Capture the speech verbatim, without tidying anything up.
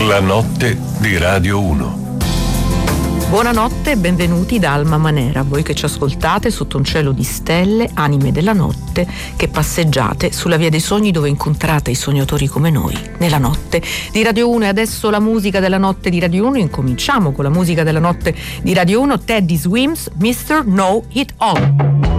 La notte di Radio uno. Buonanotte e benvenuti da Alma Manera, voi che ci ascoltate sotto un cielo di stelle, anime della notte, che passeggiate sulla via dei sogni dove incontrate i sognatori come noi, nella notte di Radio uno. E adesso la musica della notte di Radio uno, incominciamo con la musica della notte di Radio uno, Teddy Swims, mister Know It All.